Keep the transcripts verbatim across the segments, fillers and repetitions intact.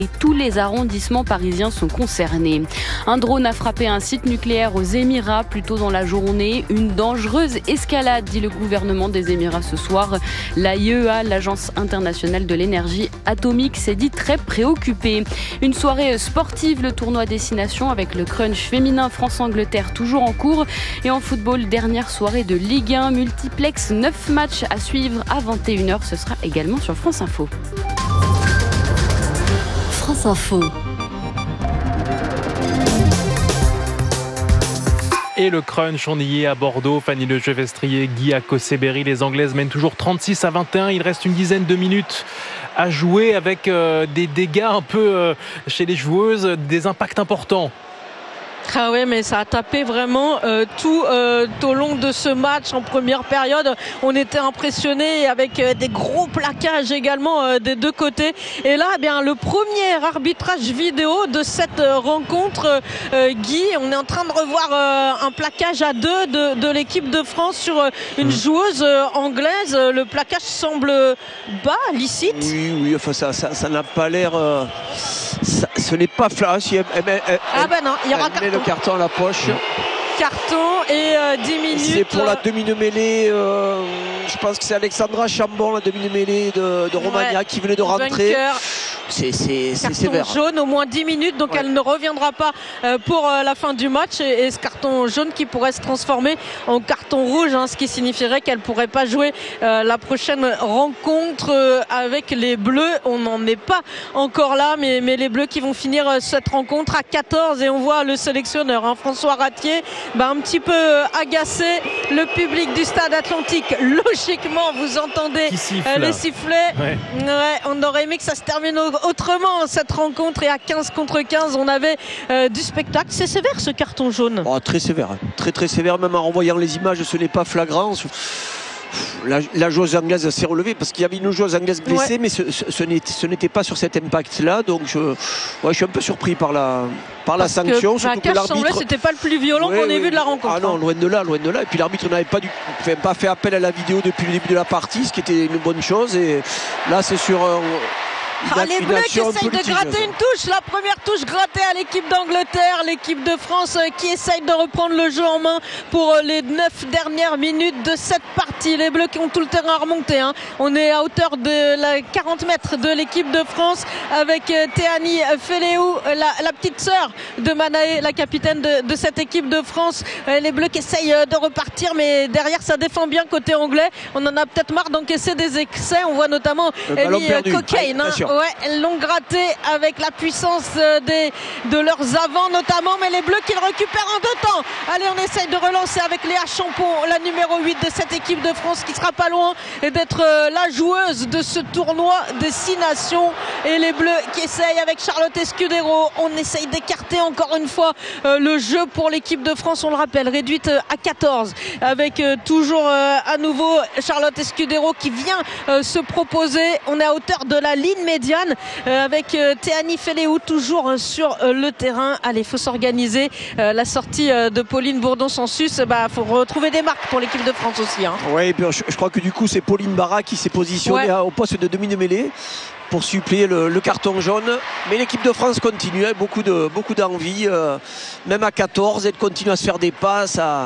et tous les arrondissements parisiens sont concernés. Un drone a frappé un site nucléaire aux Émirats plus tôt dans la journée. Une dangereuse escalade, dit le gouvernement des Émirats ce soir. La I E A, l'Agence internationale de l'énergie atomique, s'est dit très préoccupée. Une soirée sportive, le tournoi Destination avec le crunch féminin France-Angleterre toujours en cours. Et en football, dernière soirée de Ligue un, multiplex, neuf matchs à suivre à vingt et une heures. Ce sera également sur France Info. France Info. Et le crunch, on y est à Bordeaux. Fanny Lejevestrier, Guy Akoseberi. Les Anglaises mènent toujours trente-six à vingt et un. Il reste une dizaine de minutes à jouer avec euh, des dégâts un peu euh, chez les joueuses, des impacts importants. Ah ouais, mais ça a tapé vraiment euh, tout, euh, tout au long de ce match. En première période, on était impressionnés avec euh, des gros plaquages également euh, des deux côtés. Et là, eh bien, le premier arbitrage vidéo de cette euh, rencontre, euh, Guy, on est en train de revoir euh, un plaquage à deux de, de l'équipe de France sur euh, une mmh. joueuse euh, anglaise. Le plaquage semble bas, licite. Oui, oui, enfin ça, ça, ça n'a pas l'air. Euh, ça, ce n'est pas flash. Elle, elle, elle, ah ben non, il y aura elle met le carton à la poche. Carton et euh, dix minutes. C'est pour la demi-mêlée. Euh, je pense que c'est Alexandra Chambon, la demi-mêlée de, de Romagna, ouais, qui venait de rentrer. Bunker. C'est, c'est, c'est carton sévère. Jaune, au moins dix minutes, donc ouais. Elle ne reviendra pas euh, pour euh, la fin du match. Et, et ce carton jaune qui pourrait se transformer en carton rouge, hein, ce qui signifierait qu'elle ne pourrait pas jouer euh, la prochaine rencontre euh, avec les Bleus. On n'en est pas encore là, mais, mais les Bleus qui vont finir euh, cette rencontre à quatorze. Et on voit le sélectionneur, hein, François Ratier, bah, un petit peu euh, agacé. Le public du stade Atlantique, logiquement, vous entendez euh, les sifflets. Ouais. Ouais, on aurait aimé que ça se termine au autrement cette rencontre, et à quinze contre quinze on avait euh, du spectacle. C'est sévère ce carton jaune. Oh, très sévère, très très sévère, même en revoyant les images ce n'est pas flagrant. La, la joueuse anglaise s'est relevée parce qu'il y avait une joueuse anglaise blessée, ouais. mais ce, ce, ce, n'était, ce n'était pas sur cet impact là, donc je, ouais, je suis un peu surpris par la, par la sanction. Que, surtout que l'arbitre semblait, c'était pas le plus violent ouais, qu'on ait ouais, vu de la rencontre. Ah non, loin de là, loin de là. Et puis l'arbitre n'avait pas, du, fait, pas fait appel à la vidéo depuis le début de la partie, ce qui était une bonne chose. Et là c'est sur euh, Ah, les Bleus qui essayent de gratter une touche, la première touche grattée à l'équipe d'Angleterre, l'équipe de France qui essaye de reprendre le jeu en main pour les neuf dernières minutes de cette partie. Les Bleus qui ont tout le terrain à remonter, hein. On est à hauteur de la quarante mètres de l'équipe de France avec Théani Felehu, la, la petite sœur de Manaé, la capitaine de, de cette équipe de France. Les Bleus qui essayent de repartir, mais derrière ça défend bien côté anglais. On en a peut-être marre d'encaisser des excès. On voit notamment Ellie Cockaine, hein. Ouais, elles l'ont gratté avec la puissance des, de leurs avants notamment, mais les Bleus qui le récupèrent en deux temps. Allez, on essaye de relancer avec Léa Champon, la numéro huit de cette équipe de France, qui sera pas loin d'être la joueuse de ce tournoi des six nations. Et les Bleus qui essayent avec Charlotte Escudero. On essaye d'écarter encore une fois euh, le jeu pour l'équipe de France, on le rappelle, réduite à quatorze, avec euh, toujours euh, à nouveau Charlotte Escudero qui vient euh, se proposer. On est à hauteur de la ligne médiane euh, avec euh, Théani Felehu toujours euh, sur euh, le terrain. Allez, il faut s'organiser. Euh, la sortie euh, de Pauline Bourdon-Sansus, bah, faut retrouver des marques pour l'équipe de France aussi, hein. Oui, je, je crois que du coup c'est Pauline Barra qui s'est positionnée ouais. au poste de demi-mêlée pour suppléer le, le carton jaune. Mais l'équipe de France continue, hein, beaucoup, de, beaucoup d'envie, euh, même à quatorze, elle continue à se faire des passes, à,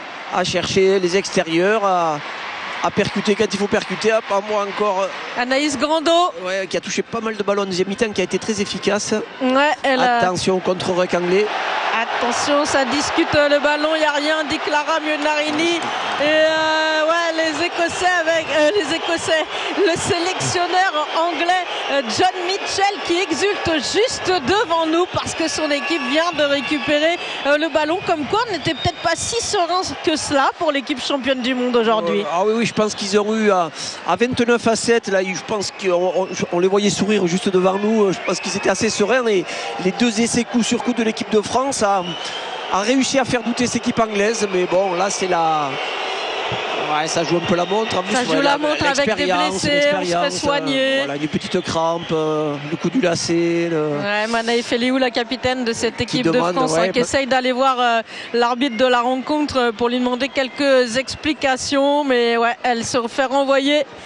à chercher les extérieurs, à, à percuter quand il faut percuter. Pas moi encore. Anaïs Grandot. Ouais, qui a touché pas mal de ballons en deuxième mi-temps, qui a été très efficace. Ouais, elle Attention, a... contre-rec anglais. Attention, ça discute le ballon, il n'y a rien, dit Clara Mionarini. Et euh, ouais, les Écossais avec euh, les Écossais, le sélectionneur anglais euh, John Mitchell qui exulte juste devant nous parce que son équipe vient de récupérer euh, le ballon. Comme quoi, on n'était peut-être pas si serein que cela pour l'équipe championne du monde aujourd'hui. Euh, ah oui, oui, je pense qu'ils ont eu à, à vingt-neuf à sept. Là, je pense qu'on on, on les voyait sourire juste devant nous. Je pense qu'ils étaient assez sereins. Et les deux essais coup sur coup de l'équipe de France a, a réussi à faire douter cette équipe anglaise. Mais bon, là, c'est la... Ouais, ça joue un peu la montre. En plus, ça joue ouais, la montre avec des blessés, on se fait soigner. Euh, voilà, une petite crampe, euh, le coup du lacet. Le... Ouais, Manaé Felehu, la capitaine de cette équipe demande, de France, ouais, hein, qui bah... essaye d'aller voir euh, l'arbitre de la rencontre pour lui demander quelques explications. Mais ouais, elle se fait renvoyer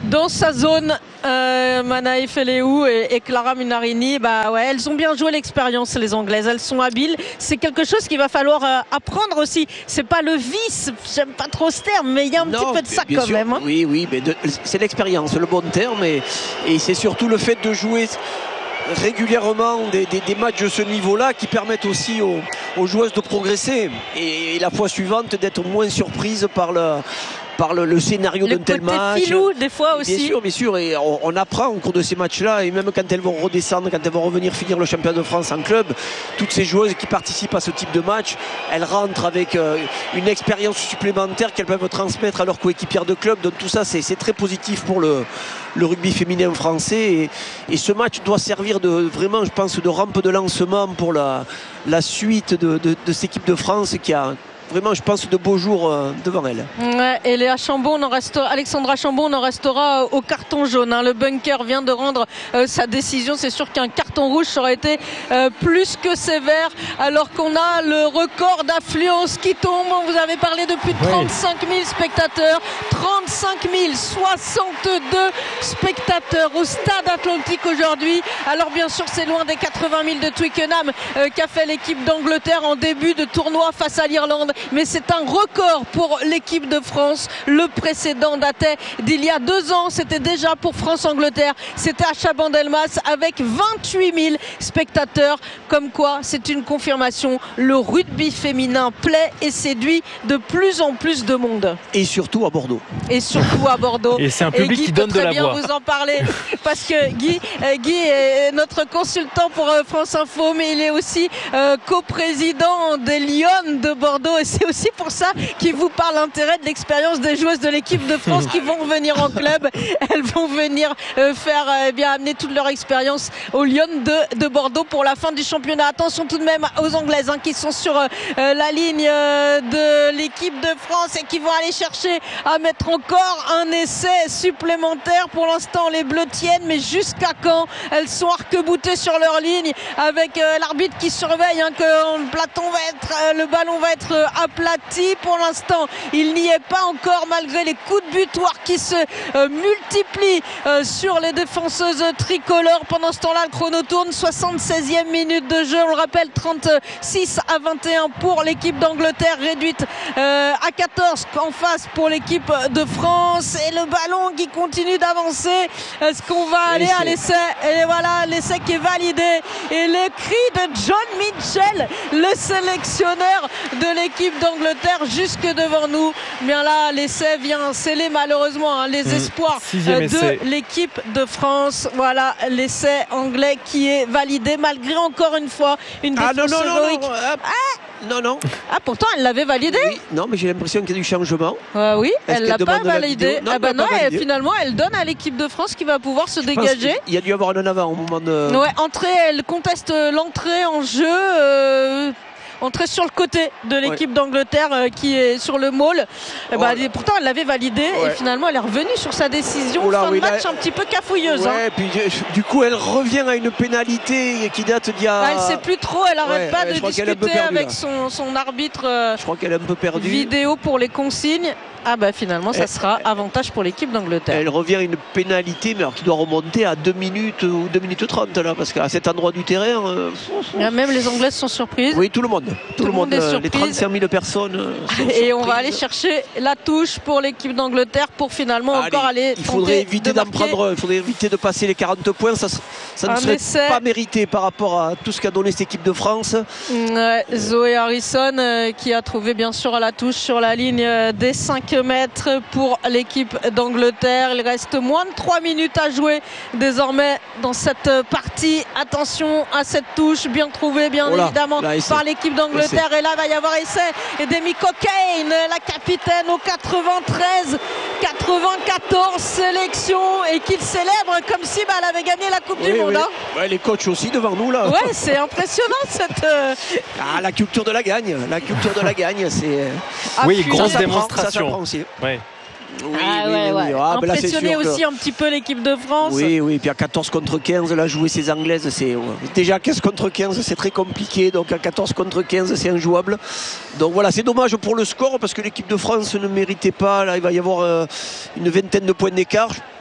dans sa zone. Euh, Manaï Feleou et, et Clara Munarini, bah ouais, elles ont bien joué l'expérience, les Anglaises. Elles sont habiles. C'est quelque chose qu'il va falloir euh, apprendre aussi. C'est pas le vice, j'aime pas trop ce terme, mais il y a un non, petit peu de ça quand sûr, même. Hein. Oui, oui, mais de, c'est l'expérience, le bon terme, et, et c'est surtout le fait de jouer régulièrement des, des, des matchs de ce niveau-là qui permettent aussi aux, aux joueuses de progresser et, et la fois suivante d'être moins surprises par le par le, le scénario d'un tel match. Filou, des fois aussi. Bien sûr, bien sûr. Et on, on apprend au cours de ces matchs-là, et même quand elles vont redescendre, quand elles vont revenir finir le championnat de France en club, toutes ces joueuses qui participent à ce type de match, elles rentrent avec euh, une expérience supplémentaire qu'elles peuvent transmettre à leurs coéquipières de club. Donc tout ça, c'est, c'est très positif pour le, le rugby féminin français. Et, et ce match doit servir de vraiment, je pense, de rampe de lancement pour la, la suite de, de, de cette équipe de France qui a vraiment, je pense, de beaux jours euh, devant elle. Ouais, et Léa Chambon, en restera, Alexandra Chambon en restera au carton jaune. Hein. Le bunker vient de rendre euh, sa décision. C'est sûr qu'un carton rouge aurait été euh, plus que sévère, alors qu'on a le record d'affluence qui tombe. Vous avez parlé de plus de trente-cinq mille spectateurs. trente-cinq mille soixante-deux spectateurs au stade Atlantique aujourd'hui. Alors bien sûr, c'est loin des quatre-vingt mille de Twickenham euh, qu'a fait l'équipe d'Angleterre en début de tournoi face à l'Irlande. Mais c'est un record pour l'équipe de France. Le précédent datait d'il y a deux ans. C'était déjà pour France-Angleterre. C'était à Chabandelmas avec vingt-huit mille spectateurs. Comme quoi, c'est une confirmation. Le rugby féminin plaît et séduit de plus en plus de monde. Et surtout à Bordeaux. Et surtout à Bordeaux. Et c'est un public qui donne de la voix. Guy peut très bien vous en parler. Parce que Guy, euh, Guy est notre consultant pour euh, France Info, mais il est aussi euh, coprésident des Lions de Bordeaux. Et c'est aussi pour ça qu'il vous parle l'intérêt de l'expérience des joueuses de l'équipe de France qui vont venir en club. Elles vont venir euh, faire euh, bien amener toute leur expérience aux Lions de, de Bordeaux pour la fin du championnat. Attention tout de même aux Anglaises hein, qui sont sur euh, la ligne euh, de l'équipe de France et qui vont aller chercher à mettre encore un essai supplémentaire. Pour l'instant, les Bleus tiennent, mais jusqu'à quand? Elles sont arc-boutées sur leur ligne avec euh, l'arbitre qui surveille hein, que le platon va être, euh, le ballon va être euh, aplati. Pour l'instant, il n'y est pas encore malgré les coups de butoir qui se euh, multiplient euh, sur les défenseuses tricolores. Pendant ce temps-là, le chrono tourne. soixante-seizième minute de jeu. On le rappelle, trente-six à vingt et un pour l'équipe d'Angleterre, réduite euh, à quatorze en face pour l'équipe de France. Et le ballon qui continue d'avancer. Est-ce qu'on va aller à l'essai? Et voilà, l'essai qui est validé. Et le cri de John Mitchell, le sélectionneur de l'équipe d'Angleterre, jusque devant nous. Bien là, l'essai vient sceller malheureusement hein, les mmh. espoirs euh, de essai. l'équipe de France. Voilà, l'essai anglais qui est validé malgré encore une fois une défense ah, non, non, héroïque. Non, non, ah, non, non. Ah, pourtant elle l'avait validé. Oui, non, mais j'ai l'impression qu'il y a du changement. Euh, oui, Est-ce elle l'a pas validé. Non, ah bah non, et finalement elle donne à l'équipe de France qui va pouvoir se Je dégager. Il y a dû y avoir un avant au moment de. Ouais, entrée, elle conteste l'entrée en jeu. Euh... Entrée sur le côté de l'équipe ouais. d'Angleterre euh, qui est sur le maul. Oh bah, pourtant, elle l'avait validé ouais. et finalement, elle est revenue sur sa décision. Oh là, fin oui, de match là... un petit peu cafouilleuse. Ouais, hein. puis du coup, elle revient à une pénalité qui date d'il y a. Ah, elle ne sait plus trop. Elle n'arrête ouais, pas de discuter perdu, avec son, son arbitre. Euh, je crois qu'elle est un peu perdue. Vidéo pour les consignes. Ah bah finalement ça elle, sera avantage pour l'équipe d'Angleterre. Elle revient à une pénalité mais alors qui doit remonter à deux minutes ou deux minutes trente là parce qu'à cet endroit du terrain euh, ah, même les Anglaises sont surprises. Oui, tout le monde. Tout, tout le monde, monde les trente-cinq mille personnes sont et surprises. On va aller chercher la touche pour l'équipe d'Angleterre pour finalement Allez, encore aller il faudrait éviter d'en prendre il faudrait éviter de passer les quarante points, ça, ça ne serait essai. pas mérité par rapport à tout ce qu'a donné cette équipe de France. Ouais, Zoé Harrison euh, qui a trouvé bien sûr la touche sur la ligne euh, des cinq mètres pour l'équipe d'Angleterre. Il reste moins de trois minutes à jouer désormais dans cette partie. Attention à cette touche bien trouvée bien oh là, évidemment là, par l'équipe d'Angleterre. Et là il va y avoir essai et Demi Cockaine, la capitaine au quatre-vingt-treize quatre-vingt-quatorze sélections et qu'il célèbre comme si bah, elle avait gagné la Coupe oui, du Monde. Oui. Hein. Ouais, les coachs aussi devant nous là. Ouais, c'est impressionnant cette. Euh... Ah, la culture de la gagne, la culture de la gagne, c'est. Oui, ah, grosse ça démonstration. Ça aussi. Ouais. Oui, ah, oui, ouais, oui, ouais. Ah, impressionné là, aussi que... un petit peu l'équipe de France. Oui, oui, puis à quatorze contre quinze, là, jouer ces Anglaises, c'est déjà quinze contre quinze, c'est très compliqué. Donc à quatorze contre quinze, c'est injouable. Donc voilà, c'est dommage pour le score parce que l'équipe de France ne méritait pas. Là, il va y avoir euh, une vingtaine de points d'écart.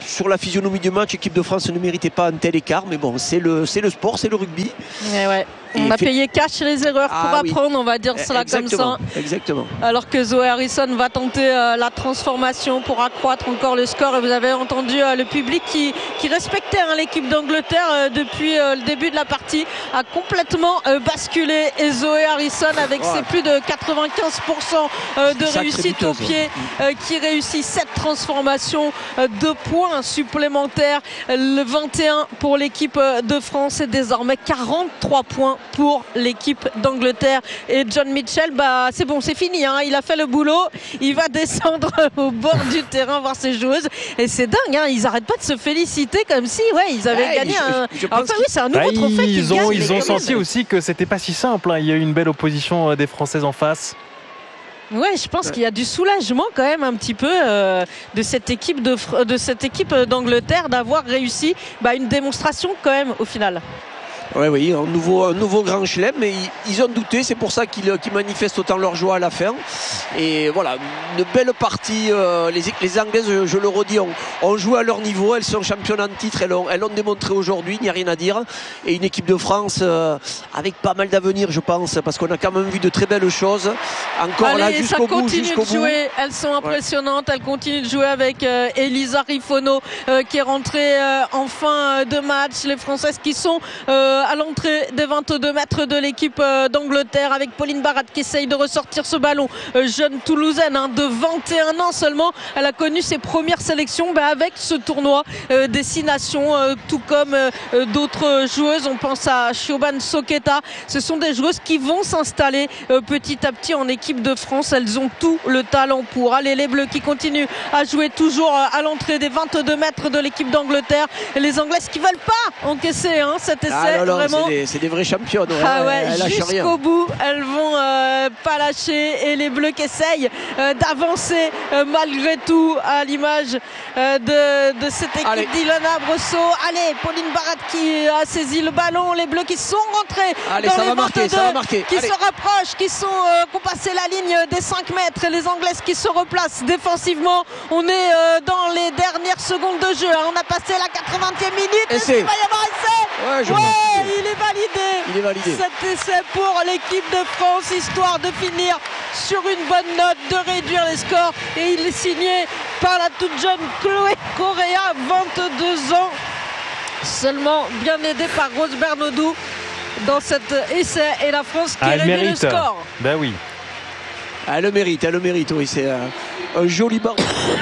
sur la physionomie du match, l'équipe de France ne méritait pas un tel écart, mais bon, c'est le, c'est le sport, c'est le rugby. Et ouais. On Et a fait... payé cash les erreurs pour ah, apprendre, oui. on va dire cela exactement, comme ça. Exactement. Alors que Zoé Harrison va tenter euh, la transformation pour accroître encore le score. Et vous avez entendu euh, le public qui, qui respectait hein, l'équipe d'Angleterre euh, depuis euh, le début de la partie, a complètement euh, basculé. Et Zoé Harrison avec ouais. ses plus de quatre-vingt-quinze pour cent euh, de réussite au pied, euh, qui réussit cette transformation, euh, deux points supplémentaires. Le vingt et un pour l'équipe de France et désormais quarante-trois points pour l'équipe d'Angleterre. Et John Mitchell, bah, c'est bon, c'est fini, hein. Il a fait le boulot, il va descendre au bord du terrain voir ses joueuses, et c'est dingue, hein. Ils n'arrêtent pas de se féliciter comme si ouais, ils avaient ouais, gagné un... Je, je enfin oui, c'est un nouveau bah, trophée ils qu'ils ont, gagnent. Ils ont senti aussi que c'était pas si simple, hein. Il y a eu une belle opposition des Françaises en face. Ouais, je pense qu'il y a du soulagement quand même un petit peu euh, de cette équipe de, de cette équipe d'Angleterre d'avoir réussi bah, une démonstration quand même au final. Oui, oui, un nouveau, un nouveau grand chelem, mais ils, ils ont douté, c'est pour ça qu'ils, qu'ils manifestent autant leur joie à la fin. Et voilà, une belle partie. Euh, les, les Anglaises, je, je le redis, ont, ont joué à leur niveau, elles sont championnes en titre, elles l'ont, elles l'ont démontré aujourd'hui, il n'y a rien à dire. Et une équipe de France euh, avec pas mal d'avenir, je pense, parce qu'on a quand même vu de très belles choses. Encore Allez, là, jusqu'au bout, jusqu'au de jouer. Elles sont impressionnantes, ouais. Elles continuent de jouer avec euh, Elisa Rifono euh, qui est rentrée euh, en fin de match. Les Françaises qui sont... Euh, à l'entrée des vingt-deux mètres de l'équipe d'Angleterre avec Pauline Barat qui essaye de ressortir ce ballon. Jeune Toulousaine hein, de vingt et un ans seulement, elle a connu ses premières sélections bah, avec ce tournoi euh, des Six Nations, euh, tout comme euh, d'autres joueuses. On pense à Siobhan Soketa. Ce sont des joueuses qui vont s'installer euh, petit à petit en équipe de France. Elles ont tout le talent pour. Allez, les Bleus qui continuent à jouer toujours à l'entrée des vingt-deux mètres de l'équipe d'Angleterre. Et les Anglaises qui ne veulent pas encaisser hein, cet essai. Ah, non, non, vraiment. C'est des, c'est des vraies championnes. Ouais. Ah ouais, elles jusqu'au bout, elles vont euh, pas lâcher. Et les Bleus qui essayent euh, d'avancer euh, malgré tout à l'image euh, de, de cette équipe Allez. d'Ilona Brosseau. Allez, Pauline Barat qui a saisi le ballon. Les Bleus qui sont rentrés Allez, dans ça les va marquer, ça va marquer. qui Allez. se rapprochent, qui sont euh, qui ont passé la ligne des cinq mètres. Et les Anglaises qui se replacent défensivement. On est euh, dans les dernières secondes de jeu. Hein. On a passé la quatre-vingtième minute. Essai. Il va y avoir essai. Ouais, je ouais il est validé. Il est validé. Cet essai pour l'équipe de France, histoire de finir sur une bonne note, de réduire les scores. Et il est signé par la toute jeune Chloé Correa, vingt-deux ans seulement, bien aidée par Rose Bernodou dans cet essai. Et la France qui ah, réduit mérite. le score. Ben oui. Elle le mérite, elle le mérite, oui. C'est un, un joli ballon.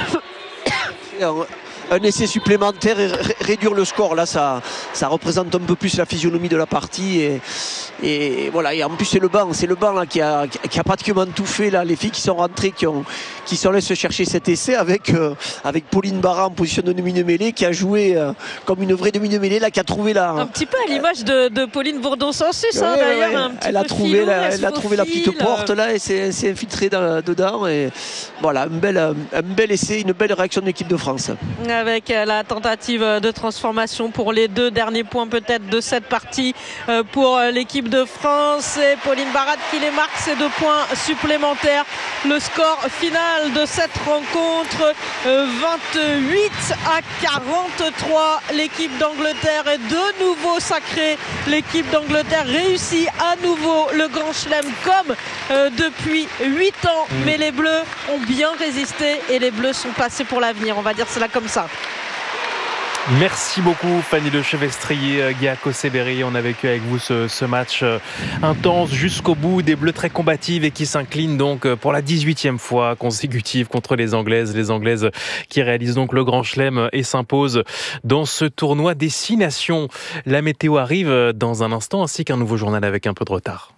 Un essai supplémentaire et ré- réduire le score là ça, ça représente un peu plus la physionomie de la partie et, et voilà et en plus c'est le banc c'est le banc là qui a, qui a pratiquement tout fait là, les filles qui sont rentrées qui, ont, qui sont allées se chercher cet essai avec, euh, avec Pauline Barat en position de demi-mêlée qui a joué euh, comme une vraie demi-mêlée là qui a trouvé la un petit peu à l'image de, de Pauline Bourdon-Sansus hein, ouais, d'ailleurs ouais. un petit elle a peu trouvé, filou, la, elle elle a trouvé la petite porte là et s'est, s'est infiltrée dans, dedans et voilà un bel, un bel essai, une belle réaction de l'équipe de France avec la tentative de transformation pour les deux derniers points peut-être de cette partie pour l'équipe de France et Pauline Barat qui les marque ces deux points supplémentaires. Le score final de cette rencontre vingt-huit à quarante-trois. L'équipe d'Angleterre est de nouveau sacrée. L'équipe d'Angleterre réussit à nouveau le Grand Chelem comme euh, depuis huit ans. Mais les Bleus ont bien résisté et les Bleus sont passés pour l'avenir. On va dire cela comme ça. Merci beaucoup Fanny Lechevestrier, Guy Akoseberi. On a vécu avec vous ce, ce match intense jusqu'au bout, des Bleus très combatives et qui s'inclinent donc pour la dix-huitième fois consécutive contre les Anglaises. Les Anglaises qui réalisent donc le Grand Chelem et s'imposent dans ce tournoi des Six Nations. La météo arrive dans un instant ainsi qu'un nouveau journal avec un peu de retard.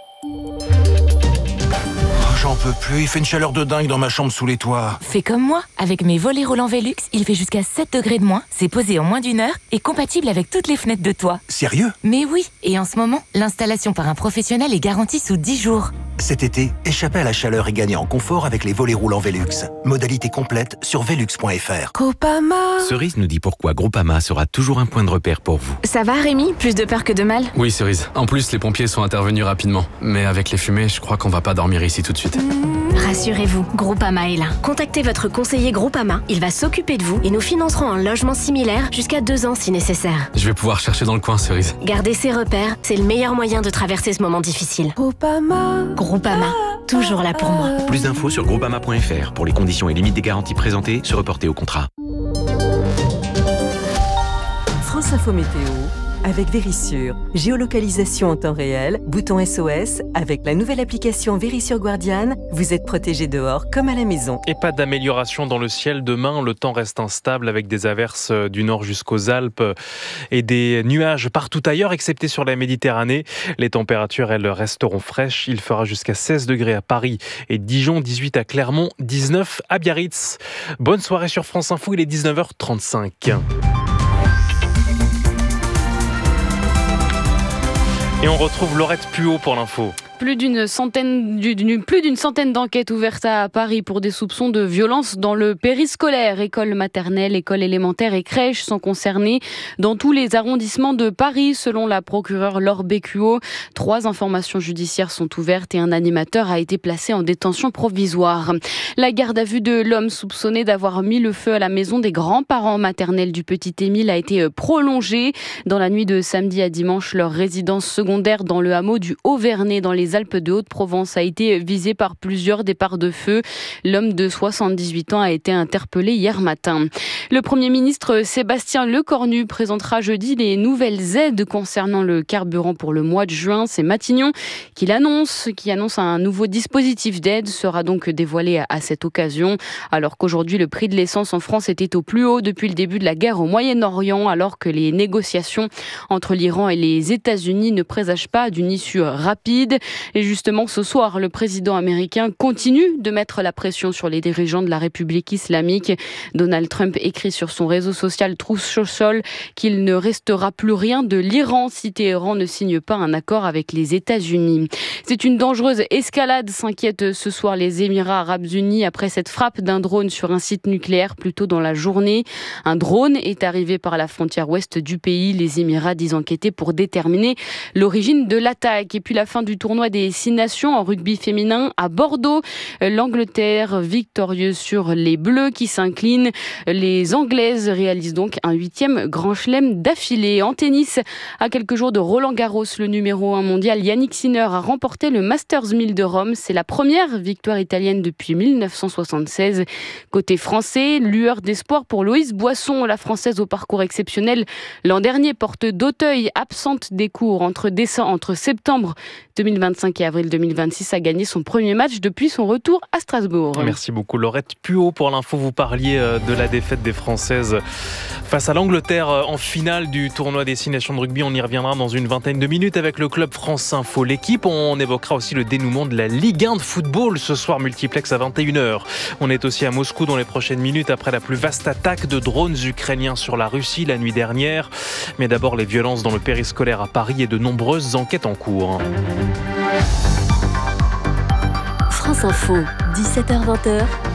J'en peux plus, il fait une chaleur de dingue dans ma chambre sous les toits. Fais comme moi, avec mes volets roulants Velux, il fait jusqu'à sept degrés de moins, c'est posé en moins d'une heure et compatible avec toutes les fenêtres de toit. Sérieux ? Mais oui, et en ce moment, l'installation par un professionnel est garantie sous dix jours. Cet été, échappez à la chaleur et gagnez en confort avec les volets roulants Velux. Modalité complète sur velux point f r. Groupama. Cerise nous dit pourquoi Groupama sera toujours un point de repère pour vous. Ça va Rémi ? Plus de peur que de mal ? Oui Cerise. En plus, les pompiers sont intervenus rapidement. Mais avec les fumées, je crois qu'on va pas dormir ici tout de suite. Rassurez-vous, Groupama est là. Contactez votre conseiller Groupama. Il va s'occuper de vous et nous financerons un logement similaire jusqu'à deux ans si nécessaire. Je vais pouvoir chercher dans le coin, Cerise. Garder ses repères, c'est le meilleur moyen de traverser ce moment difficile. Groupama. Groupama, toujours là pour moi. Plus d'infos sur groupama point f r. Pour les conditions et limites des garanties présentées, se reporter au contrat. France Info Météo avec Vérissure. Géolocalisation en temps réel, bouton S O S. Avec la nouvelle application Vérissure Guardian, vous êtes protégé dehors comme à la maison. Et pas d'amélioration dans le ciel demain. Le temps reste instable avec des averses du nord jusqu'aux Alpes et des nuages partout ailleurs, excepté sur la Méditerranée. Les températures, elles, resteront fraîches. Il fera jusqu'à seize degrés à Paris et Dijon, dix-huit à Clermont, dix-neuf à Biarritz. Bonne soirée sur France Info, il est dix-neuf heures trente-cinq. Et on retrouve Laurette Puot pour l'info. Plus d'une centaine, d'une, plus d'une centaine d'enquêtes ouvertes à Paris pour des soupçons de violence dans le périscolaire. Écoles maternelles, écoles élémentaires et crèches sont concernées dans tous les arrondissements de Paris, selon la procureure Laure Bécuot. Trois informations judiciaires sont ouvertes et un animateur a été placé en détention provisoire. La garde à vue de l'homme soupçonné d'avoir mis le feu à la maison des grands-parents maternels du petit Émile a été prolongée. Dans la nuit de samedi à dimanche, leur résidence secondaire dans le hameau du Haut-Vernay, dans les Les Alpes de Haute-Provence, a été visé par plusieurs départs de feu. L'homme de soixante-dix-huit ans a été interpellé hier matin. Le Premier ministre Sébastien Lecornu présentera jeudi les nouvelles aides concernant le carburant pour le mois de juin. C'est Matignon qui l'annonce, qui annonce un nouveau dispositif d'aide, sera donc dévoilé à cette occasion. Alors qu'aujourd'hui, le prix de l'essence en France était au plus haut depuis le début de la guerre au Moyen-Orient, alors que les négociations entre l'Iran et les États-Unis ne présagent pas d'une issue rapide. Et justement, ce soir, le président américain continue de mettre la pression sur les dirigeants de la République islamique. Donald Trump écrit sur son réseau social Truth Social qu'il ne restera plus rien de l'Iran si Téhéran ne signe pas un accord avec les États-Unis. C'est une dangereuse escalade, s'inquiètent ce soir les Émirats arabes unis après cette frappe d'un drone sur un site nucléaire plus tôt dans la journée. Un drone est arrivé par la frontière ouest du pays. Les Émirats disent enquêter pour déterminer l'origine de l'attaque. Et puis la fin du tournoi des Six Nations en rugby féminin à Bordeaux. L'Angleterre victorieuse sur les Bleus qui s'inclinent. Les Anglaises réalisent donc un huitième grand chelem d'affilée. En tennis, à quelques jours de Roland-Garros, le numéro un mondial Yannick Sinner a remporté le Masters mille de Rome. C'est la première victoire italienne depuis mille neuf cent soixante-seize. Côté français, lueur d'espoir pour Loïse Boisson, la Française au parcours exceptionnel. L'an dernier, porte d'Auteuil, absente des cours entre, décembre, entre septembre deux mille vingt-cinq et avril deux mille vingt-six, a gagné son premier match depuis son retour à Strasbourg. Merci beaucoup Laurette Puot pour l'info. Vous parliez de la défaite des Françaises face à l'Angleterre en finale du tournoi des Six Nations de rugby. On y reviendra dans une vingtaine de minutes avec le club France Info. L'équipe, on évoquera aussi le dénouement de la Ligue un de football ce soir, multiplex à vingt et une heures. On est aussi à Moscou dans les prochaines minutes après la plus vaste attaque de drones ukrainiens sur la Russie la nuit dernière. Mais d'abord les violences dans le périscolaire à Paris et de nombreuses enquêtes en cours. France Info, dix-sept heures vingt.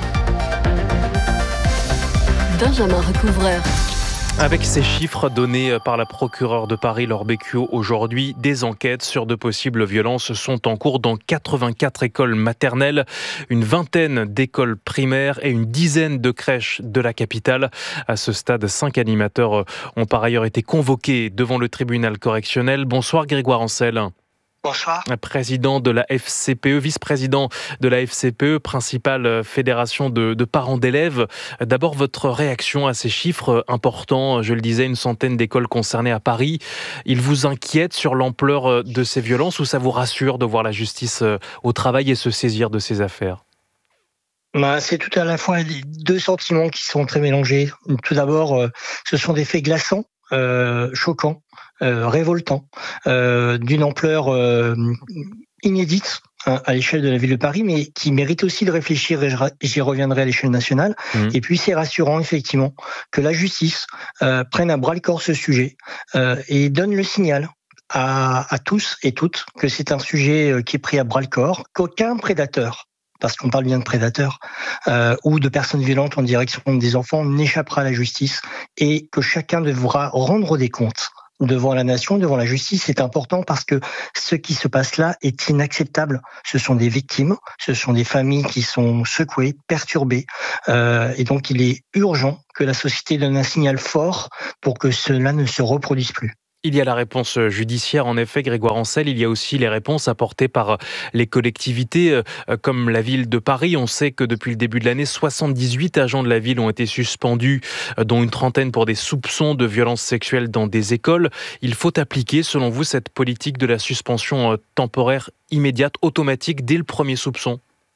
Benjamin Recouvreur. Avec ces chiffres donnés par la procureure de Paris, Laure Bécuot, aujourd'hui, des enquêtes sur de possibles violences sont en cours dans quatre-vingt-quatre écoles maternelles, une vingtaine d'écoles primaires et une dizaine de crèches de la capitale. À ce stade, cinq animateurs ont par ailleurs été convoqués devant le tribunal correctionnel. Bonsoir Grégoire Ancel. Bonsoir. Président de la F C P E, vice-président de la F C P E, principale fédération de, de parents d'élèves. D'abord, votre réaction à ces chiffres importants. Je le disais, une centaine d'écoles concernées à Paris. Il vous inquiète sur l'ampleur de ces violences ou ça vous rassure de voir la justice au travail et se saisir de ces affaires ? Bah, c'est tout à la fois deux sentiments qui sont très mélangés. Tout d'abord, ce sont des faits glaçants, euh, choquants. Euh, révoltant, euh, d'une ampleur euh, inédite hein, à l'échelle de la ville de Paris, mais qui mérite aussi de réfléchir, et j'y reviendrai à l'échelle nationale. Mmh. Et puis c'est rassurant effectivement que la justice euh, prenne à bras le corps ce sujet euh, et donne le signal à, à tous et toutes que c'est un sujet qui est pris à bras-le-corps, qu'aucun prédateur, parce qu'on parle bien de prédateurs, euh, ou de personnes violentes en direction des enfants, n'échappera à la justice et que chacun devra rendre des comptes devant la nation, devant la justice. C'est important parce que ce qui se passe là est inacceptable. Ce sont des victimes, ce sont des familles qui sont secouées, perturbées, euh, et donc il est urgent que la société donne un signal fort pour que cela ne se reproduise plus. Il y a la réponse judiciaire, en effet, Grégoire Ancel. Il y a aussi les réponses apportées par les collectivités, comme la ville de Paris. On sait que depuis le début de l'année, soixante-dix-huit agents de la ville ont été suspendus, dont une trentaine pour des soupçons de violences sexuelles dans des écoles. Il faut appliquer, selon vous, cette politique de la suspension temporaire immédiate, automatique, dès le premier soupçon ?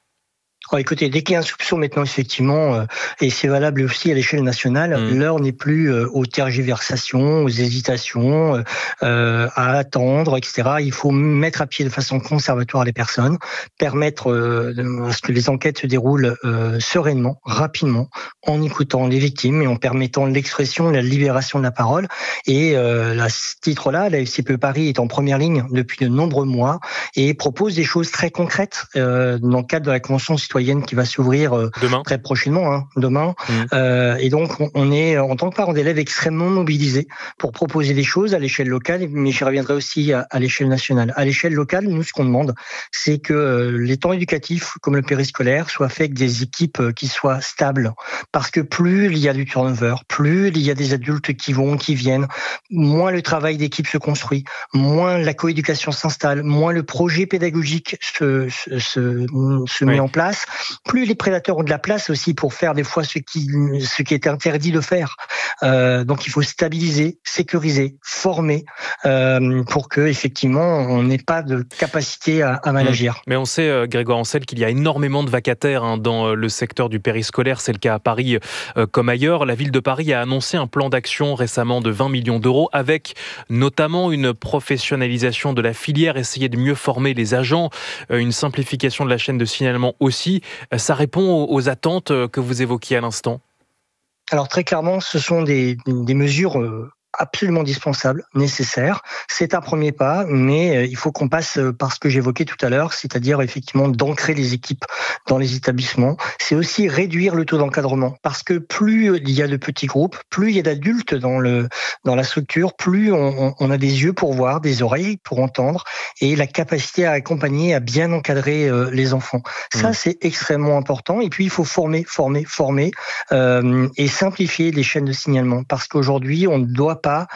Oh, écoutez, dès qu'il y a un soupçon maintenant, effectivement, euh, et c'est valable aussi à l'échelle nationale, mmh. l'heure n'est plus euh, aux tergiversations, aux hésitations, euh, à attendre, et cetera. Il faut mettre à pied de façon conservatoire les personnes, permettre euh, à ce que les enquêtes se déroulent euh, sereinement, rapidement, en écoutant les victimes et en permettant l'expression et la libération de la parole. Et euh, à ce titre-là, la F C P E Paris est en première ligne depuis de nombreux mois et propose des choses très concrètes euh, dans le cadre de la Convention citoyenne qui va s'ouvrir euh, très prochainement, hein, demain. Mmh. Euh, et donc, on est, en tant que parents d'élèves, extrêmement mobilisés pour proposer des choses à l'échelle locale, mais j'y reviendrai aussi à, à l'échelle nationale. À l'échelle locale, nous, ce qu'on demande, c'est que euh, les temps éducatifs, comme le périscolaire, soient faits avec des équipes euh, qui soient stables. Parce que plus il y a du turnover, plus il y a des adultes qui vont, qui viennent, moins le travail d'équipe se construit, moins la coéducation s'installe, moins le projet pédagogique se, se, se, se met oui. en place. Plus les prédateurs ont de la place aussi pour faire des fois ce qui, ce qui est interdit de faire. Euh, donc il faut stabiliser, sécuriser, former euh, pour que effectivement on n'ait pas de capacité à, à mal agir. Mais on sait, euh, Grégoire Ancel, qu'il y a énormément de vacataires hein, dans le secteur du périscolaire. C'est le cas à Paris euh, comme ailleurs. La ville de Paris a annoncé un plan d'action récemment de vingt millions d'euros avec notamment une professionnalisation de la filière, essayer de mieux former les agents, euh, une simplification de la chaîne de signalement aussi. Ça répond aux attentes que vous évoquiez à l'instant ? Alors très clairement, ce sont des, des mesures absolument indispensable, nécessaire. C'est un premier pas, mais il faut qu'on passe par ce que j'évoquais tout à l'heure, c'est-à-dire effectivement d'ancrer les équipes dans les établissements. C'est aussi réduire le taux d'encadrement, parce que plus il y a de petits groupes, plus il y a d'adultes dans le dans la structure, plus on, on a des yeux pour voir, des oreilles pour entendre, et la capacité à accompagner, à bien encadrer euh, les enfants. Ça, mmh. c'est extrêmement important. Et puis, il faut former, former, former euh, et simplifier les chaînes de signalement, parce qu'aujourd'hui, on ne doit pas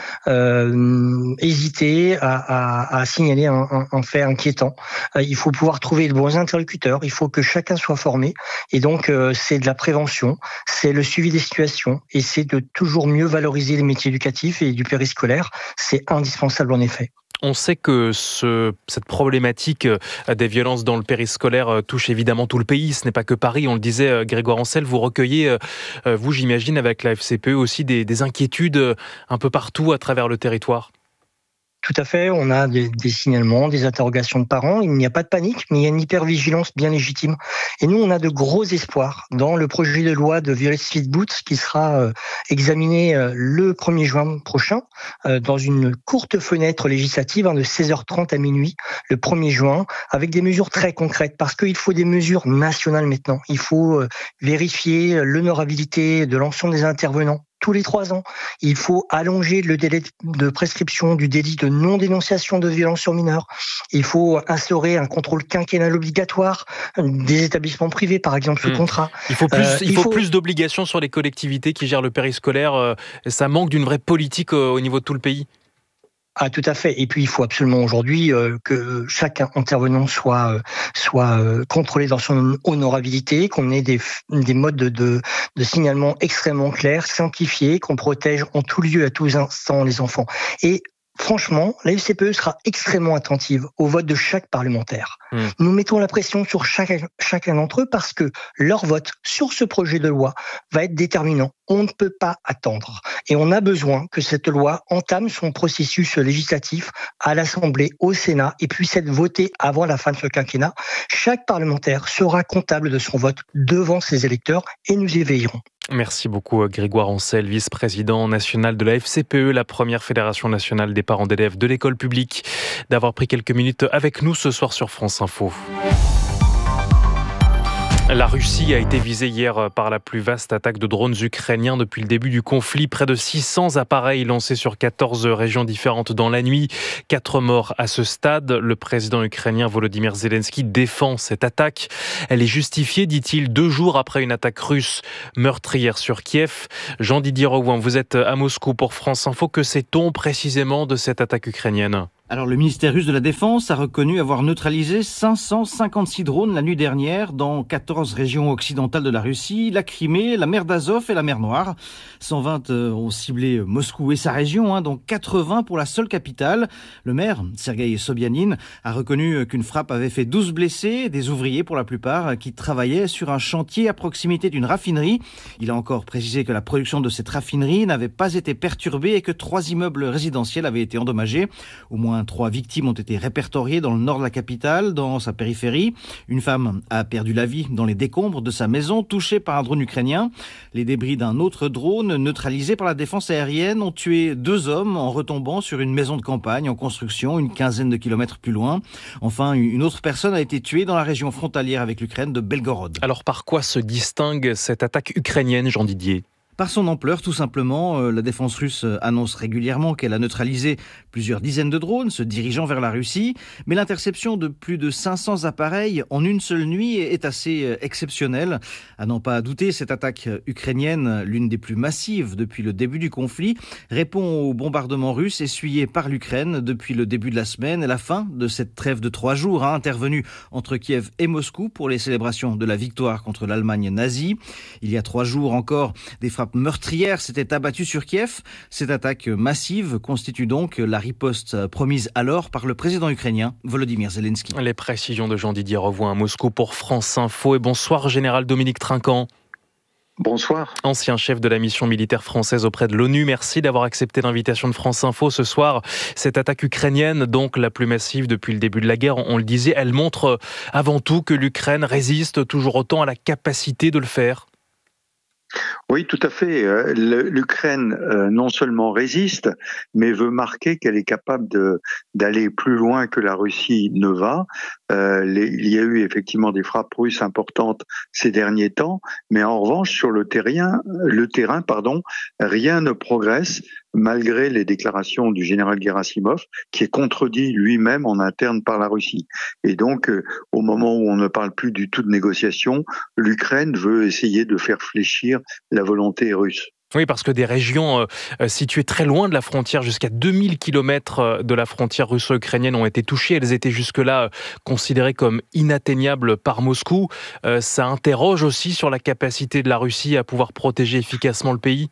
euh, hésiter à, à, à signaler un, un, un fait inquiétant. Euh, il faut pouvoir trouver de bons interlocuteurs, il faut que chacun soit formé, et donc euh, c'est de la prévention, c'est le suivi des situations, et c'est de toujours mieux valoriser les métiers éducatifs et du périscolaire. C'est indispensable en effet. On sait que ce, cette problématique des violences dans le périscolaire touche évidemment tout le pays. Ce n'est pas que Paris, on le disait, Grégoire Ancel. Vous recueillez, vous j'imagine, avec la F C P E aussi des, des inquiétudes un peu partout à travers le territoire. Tout à fait, on a des, des signalements, des interrogations de parents. Il n'y a pas de panique, mais il y a une hypervigilance bien légitime. Et nous, on a de gros espoirs dans le projet de loi de Violet Speedboot qui sera euh, examiné euh, le premier juin prochain, euh, dans une courte fenêtre législative hein, de seize heures trente à minuit, le premier juin, avec des mesures très concrètes, parce qu'il faut des mesures nationales maintenant. Il faut euh, vérifier l'honorabilité de l'ensemble des intervenants tous les trois ans. Il faut allonger le délai de prescription du délit de non-dénonciation de violence sur mineurs. Il faut instaurer un contrôle quinquennal obligatoire des établissements privés, par exemple, sous mmh. contrat. Il faut plus, euh, il faut, il faut... plus d'obligations sur les collectivités qui gèrent le périscolaire. Ça manque d'une vraie politique au niveau de tout le pays. Ah, tout à fait. Et puis, il faut absolument aujourd'hui euh, que chaque intervenant soit euh, soit euh, contrôlé dans son honorabilité, qu'on ait des des modes de, de de signalement extrêmement clairs, simplifiés, qu'on protège en tout lieu, à tous instants les enfants. Et franchement, la F C P E sera extrêmement attentive au vote de chaque parlementaire. Mmh. Nous mettons la pression sur chacun, chacun d'entre eux parce que leur vote sur ce projet de loi va être déterminant. On ne peut pas attendre. Et on a besoin que cette loi entame son processus législatif à l'Assemblée, au Sénat, et puisse être votée avant la fin de ce quinquennat. Chaque parlementaire sera comptable de son vote devant ses électeurs et nous y veillerons. Merci beaucoup Grégoire Ancel, vice-président national de la F C P E, la première fédération nationale des parents d'élèves de l'école publique, d'avoir pris quelques minutes avec nous ce soir sur France Info. La Russie a été visée hier par la plus vaste attaque de drones ukrainiens depuis le début du conflit. Près de six cents appareils lancés sur quatorze régions différentes dans la nuit. Quatre morts à ce stade. Le président ukrainien Volodymyr Zelensky défend cette attaque. Elle est justifiée, dit-il, deux jours après une attaque russe meurtrière sur Kiev. Jean-Didier Rouen, vous êtes à Moscou pour France Info. Que sait-on précisément de cette attaque ukrainienne ? Alors, le ministère russe de la Défense a reconnu avoir neutralisé cinq cent cinquante-six drones la nuit dernière dans quatorze régions occidentales de la Russie, la Crimée, la mer d'Azov et la mer Noire. cent vingt ont ciblé Moscou et sa région, hein, dont quatre-vingts pour la seule capitale. Le maire, Sergueï Sobyanin, a reconnu qu'une frappe avait fait douze blessés, des ouvriers pour la plupart, qui travaillaient sur un chantier à proximité d'une raffinerie. Il a encore précisé que la production de cette raffinerie n'avait pas été perturbée et que trois immeubles résidentiels avaient été endommagés. Au moins trois victimes ont été répertoriées dans le nord de la capitale, dans sa périphérie. Une femme a perdu la vie dans les décombres de sa maison, touchée par un drone ukrainien. Les débris d'un autre drone, neutralisé par la défense aérienne, ont tué deux hommes en retombant sur une maison de campagne en construction, une quinzaine de kilomètres plus loin. Enfin, une autre personne a été tuée dans la région frontalière avec l'Ukraine de Belgorod. Alors par quoi se distingue cette attaque ukrainienne, Jean Didier ? Par son ampleur, tout simplement, la défense russe annonce régulièrement qu'elle a neutralisé plusieurs dizaines de drones se dirigeant vers la Russie. Mais l'interception de plus de cinq cents appareils en une seule nuit est assez exceptionnelle. À n'en pas douter, cette attaque ukrainienne, l'une des plus massives depuis le début du conflit, répond aux bombardements russes essuyés par l'Ukraine depuis le début de la semaine et la fin de cette trêve de trois jours hein, intervenue entre Kiev et Moscou pour les célébrations de la victoire contre l'Allemagne nazie. Il y a trois jours encore, des frappes meurtrière s'était abattue sur Kiev. Cette attaque massive constitue donc la riposte promise alors par le président ukrainien Volodymyr Zelensky. Les précisions de Jean-Didier Rovoin à Moscou pour France Info. Et bonsoir Général Dominique Trinquant. Bonsoir. Ancien chef de la mission militaire française auprès de l'ONU, merci d'avoir accepté l'invitation de France Info ce soir. Cette attaque ukrainienne, donc la plus massive depuis le début de la guerre, on le disait, elle montre avant tout que l'Ukraine résiste toujours autant à la capacité de le faire. Oui, tout à fait. L'Ukraine non seulement résiste, mais veut marquer qu'elle est capable de, d'aller plus loin que la Russie ne va. Euh, les, il y a eu effectivement des frappes russes importantes ces derniers temps, mais en revanche, sur le terrain, le terrain, pardon, rien ne progresse. Malgré les déclarations du général Gerasimov, qui est contredit lui-même en interne par la Russie. Et donc, euh, au moment où on ne parle plus du tout de négociation, l'Ukraine veut essayer de faire fléchir la volonté russe. Oui, parce que des régions euh, situées très loin de la frontière, jusqu'à deux mille kilomètres de la frontière russo-ukrainienne, ont été touchées. Elles étaient jusque-là euh, considérées comme inatteignables par Moscou. Euh, ça interroge aussi sur la capacité de la Russie à pouvoir protéger efficacement le pays.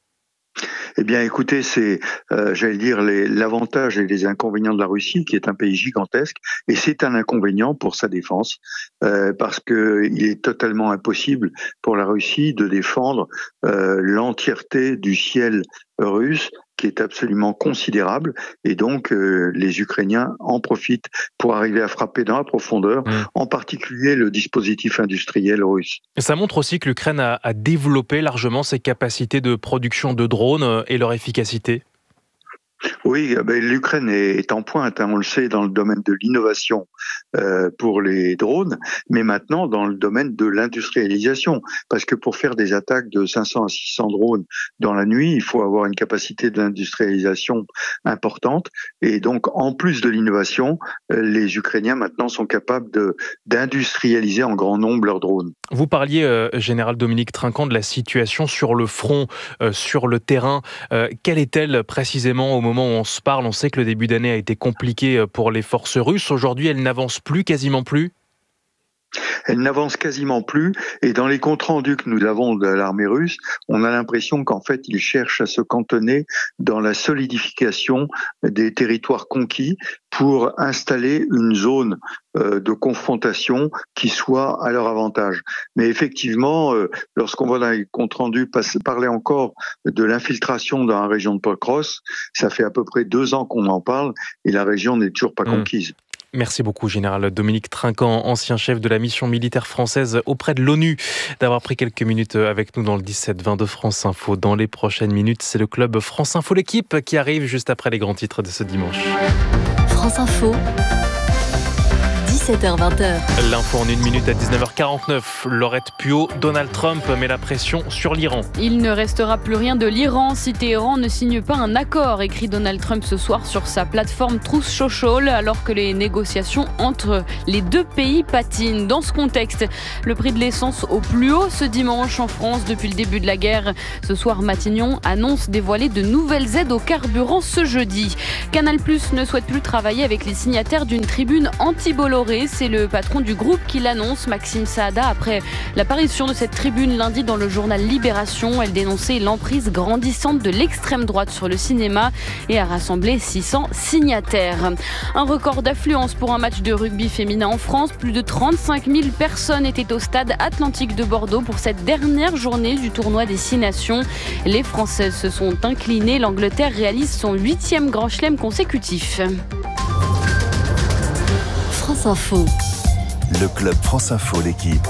Eh bien, écoutez, c'est, euh, j'allais dire, les, l'avantage et les inconvénients de la Russie, qui est un pays gigantesque, et c'est un inconvénient pour sa défense, euh, parce que il est totalement impossible pour la Russie de défendre euh, l'entièreté du ciel russe, qui est absolument considérable, et donc euh, les Ukrainiens en profitent pour arriver à frapper dans la profondeur, mmh. en particulier le dispositif industriel russe. Ça montre aussi que l'Ukraine a, a développé largement ses capacités de production de drones et leur efficacité. Oui, ben, l'Ukraine est en pointe, hein, on le sait, dans le domaine de l'innovation euh, pour les drones, mais maintenant dans le domaine de l'industrialisation, parce que pour faire des attaques de cinq cents à six cents drones dans la nuit, il faut avoir une capacité d'industrialisation importante, et donc en plus de l'innovation, euh, les Ukrainiens maintenant sont capables de, d'industrialiser en grand nombre leurs drones. Vous parliez, euh, Général Dominique Trinquant, de la situation sur le front, euh, sur le terrain. Euh, quelle est-elle précisément au moment où on se parle? On sait que le début d'année a été compliqué pour les forces russes. Aujourd'hui, elles n'avancent plus, quasiment plus. Elle n'avance quasiment plus, et dans les comptes rendus que nous avons de l'armée russe, on a l'impression qu'en fait, ils cherchent à se cantonner dans la solidification des territoires conquis pour installer une zone euh, de confrontation qui soit à leur avantage. Mais effectivement, euh, lorsqu'on voit dans les comptes rendus parler encore de l'infiltration dans la région de Pokros, ça fait à peu près deux ans qu'on en parle, et la région n'est toujours pas mmh. conquise. Merci beaucoup, Général Dominique Trinquant, ancien chef de la mission militaire française auprès de l'ONU, d'avoir pris quelques minutes avec nous dans le dix-sept vingt de France Info. Dans les prochaines minutes, c'est le club France Info, l'équipe qui arrive juste après les grands titres de ce dimanche. France Info. dix-sept heures vingt. L'info en une minute à dix-neuf heures quarante-neuf. Laurette Puot, Donald Trump met la pression sur l'Iran. Il ne restera plus rien de l'Iran si Téhéran ne signe pas un accord, écrit Donald Trump ce soir sur sa plateforme Truth Social, alors que les négociations entre les deux pays patinent. Dans ce contexte, le prix de l'essence au plus haut ce dimanche en France depuis le début de la guerre. Ce soir, Matignon annonce dévoiler de nouvelles aides au carburant ce jeudi. Canal+ ne souhaite plus travailler avec les signataires d'une tribune anti-Bolloré. C'est le patron du groupe qui l'annonce, Maxime Saada, après l'apparition de cette tribune lundi dans le journal Libération. Elle dénonçait l'emprise grandissante de l'extrême droite sur le cinéma et a rassemblé six cents signataires. Un record d'affluence pour un match de rugby féminin en France. Plus de trente-cinq mille personnes étaient au stade Atlantique de Bordeaux pour cette dernière journée du tournoi des Six Nations. Les Françaises se sont inclinées. L'Angleterre réalise son huitième grand chelem consécutif. France Info. Le club France Info, l'équipe.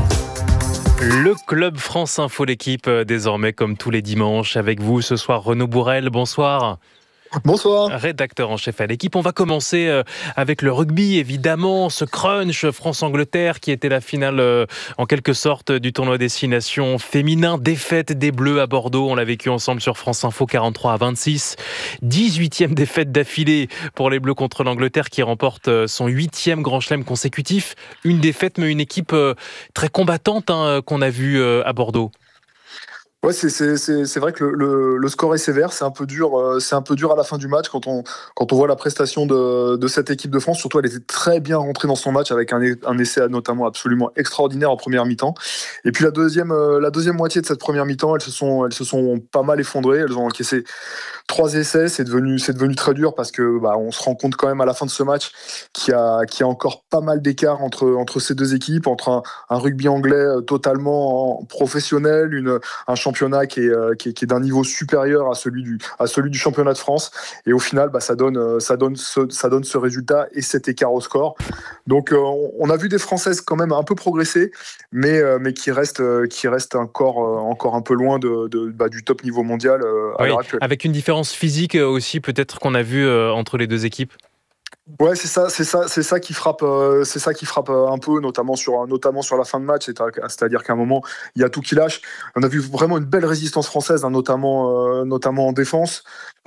Le club France Info, l'équipe, désormais comme tous les dimanches. Avec vous ce soir, Renaud Bourrel, bonsoir. Bonsoir. Rédacteur en chef à l'équipe. On va commencer avec le rugby, évidemment. Ce crunch France-Angleterre qui était la finale en quelque sorte du tournoi des Six Nations féminin. Défaite des Bleus à Bordeaux. On l'a vécu ensemble sur France Info, quarante-trois à vingt-six. dix-huitième défaite d'affilée pour les Bleus contre l'Angleterre qui remporte son huitième grand chelem consécutif. Une défaite mais une équipe très combattante hein, qu'on a vue à Bordeaux. Ouais, c'est, c'est, c'est, c'est vrai que le, le, le score est sévère, c'est un peu dur, euh, c'est un peu dur à la fin du match quand on, quand on voit la prestation de, de cette équipe de France. Surtout, elle était très bien rentrée dans son match avec un, un essai notamment absolument extraordinaire en première mi-temps. Et puis la deuxième, euh, la deuxième moitié de cette première mi-temps, elles se sont, elles se sont pas mal effondrées. Elles ont encaissé trois essais. C'est devenu, c'est devenu très dur parce que bah, on se rend compte quand même à la fin de ce match qu'il y a, qu'il y a encore pas mal d'écart entre, entre ces deux équipes, entre un, un rugby anglais totalement professionnel, une, un championnat qui est, euh, qui, est, qui est d'un niveau supérieur à celui du, à celui du championnat de France. Et au final, bah, ça, donne, ça, donne ce, ça donne ce résultat et cet écart au score. Donc, euh, on a vu des Françaises quand même un peu progresser, mais, euh, mais qui restent, euh, qui restent encore, euh, encore un peu loin de, de, bah, du top niveau mondial euh, à oui, l'heure actuelle. Avec une différence physique aussi, peut-être qu'on a vu euh, entre les deux équipes. Ouais, c'est ça, c'est ça, c'est ça qui frappe, euh, c'est ça qui frappe euh, un peu, notamment sur, notamment sur la fin de match. C'est, c'est-à-dire qu'à un moment, il y a tout qui lâche. On a vu vraiment une belle résistance française, hein, notamment, euh, notamment en défense.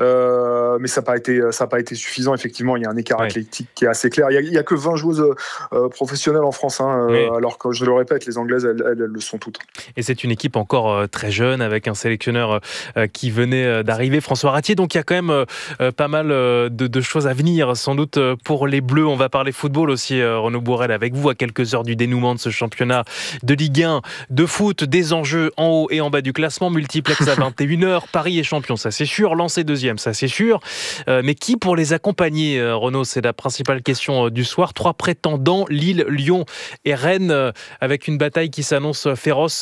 Euh, mais ça n'a pas été, ça n'a pas été suffisant. Effectivement, il y a un écart ouais. athlétique qui est assez clair. Il y a, il y a que vingt joueuses euh, professionnelles en France, hein, oui. euh, alors que je le répète, les Anglaises, elles, elles, elles le sont toutes. Et c'est une équipe encore euh, très jeune, avec un sélectionneur euh, qui venait euh, d'arriver, François Ratier. Donc il y a quand même euh, pas mal euh, de, de choses à venir, sans doute euh, pour les Bleus. On va parler football aussi, euh, Renaud Bourrel, avec vous à quelques heures du dénouement de ce championnat de Ligue un de foot, des enjeux en haut et en bas du classement, multiplex à vingt et une heures. Paris est champion, ça c'est sûr. Lens est deuxième, ça c'est sûr. Euh, mais qui pour les accompagner, euh, Renaud? C'est la principale question euh, du soir. Trois prétendants, Lille, Lyon et Rennes, euh, avec une bataille qui s'annonce euh, féroce.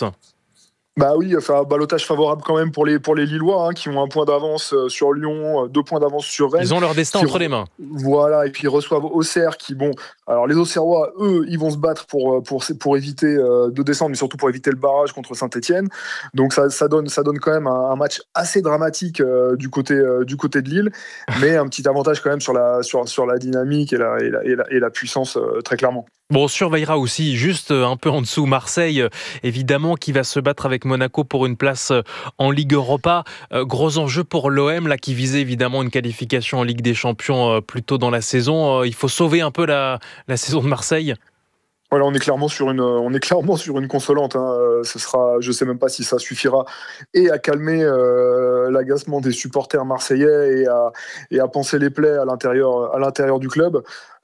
Bah oui, enfin, ballottage favorable quand même pour les, pour les Lillois, hein, qui ont un point d'avance sur Lyon, deux points d'avance sur Rennes. Ils ont leur destin entre re... les mains. Voilà, et puis ils reçoivent Auxerre qui, bon, alors les Auxerrois, eux, ils vont se battre pour, pour, pour éviter euh, de descendre, mais surtout pour éviter le barrage contre Saint-Etienne. Donc ça, ça, donne, ça donne quand même un, un match assez dramatique euh, du, côté, euh, du côté de Lille, mais un petit avantage quand même sur la, sur, sur la dynamique et la, et la, et la, et la puissance, euh, très clairement. Bon, on surveillera aussi, juste un peu en dessous, Marseille, évidemment, qui va se battre avec Monaco pour une place en Ligue Europa. Euh, gros enjeu pour l'O M, là, qui visait évidemment une qualification en Ligue des Champions euh, plus tôt dans la saison. Euh, il faut sauver un peu la, la saison de Marseille. Voilà, on est clairement sur une, on est clairement sur une consolante. Hein. Ce sera, je sais même pas si ça suffira et à calmer euh, l'agacement des supporters marseillais et à, et à panser les plaies à l'intérieur, à l'intérieur du club.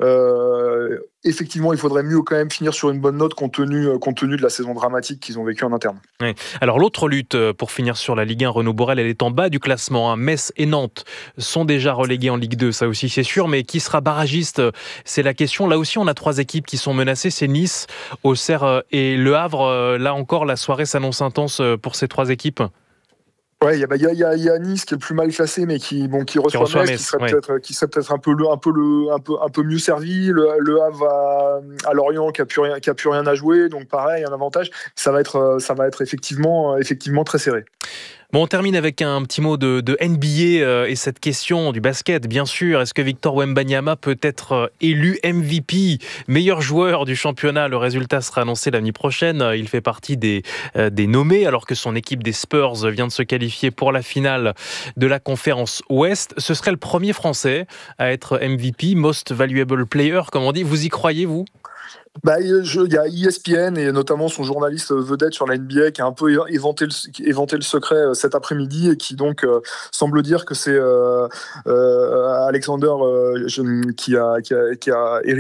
Euh, effectivement, il faudrait mieux quand même finir sur une bonne note compte tenu, compte tenu de la saison dramatique qu'ils ont vécue en interne. Oui. Alors l'autre lutte pour finir sur la Ligue un, Renaud Bourrel, elle est en bas du classement. Hein. Metz et Nantes sont déjà relégués en Ligue deux, ça aussi c'est sûr, mais qui sera barragiste, c'est la question. Là aussi, on a trois équipes qui sont menacées, c'est Nice, Auxerre et Le Havre. Là encore, la soirée s'annonce intense pour ces trois équipes. Ouais, il y a, bah, y, a, y, a, y a Nice qui est le plus mal classé, mais qui, bon, qui reçoit, qui reçoit Metz, Metz, qui serait ouais. peut-être, qui serait peut-être un peu le, un peu le, un peu, un peu mieux servi. Le, le Havre va à Lorient, qui a plus rien, qui a plus rien à jouer, donc pareil, un avantage. Ça va être, ça va être effectivement, effectivement très serré. Bon, on termine avec un petit mot de, de N B A et cette question du basket, bien sûr. Est-ce que Victor Wembanyama peut être élu M V P, meilleur joueur du championnat? Le résultat sera annoncé l'année prochaine. Il fait partie des, des nommés, alors que son équipe des Spurs vient de se qualifier pour la finale de la conférence Ouest. Ce serait le premier Français à être M V P, Most Valuable Player, comme on dit. Vous y croyez, vous? Bah, il y a E S P N et notamment son journaliste vedette sur la N B A qui a un peu éventé le, éventé le secret cet après-midi et qui donc euh, semble dire que c'est euh, euh, Alexander euh, qui a, qui a, qui a hérité